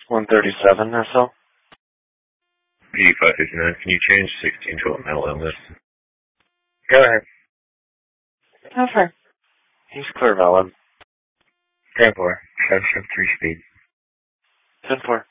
137 or so. P559, can you change 16 to a mental illness? Go ahead. Go for it. He's clear valid. 10-4. 7 3 speed. 10-4.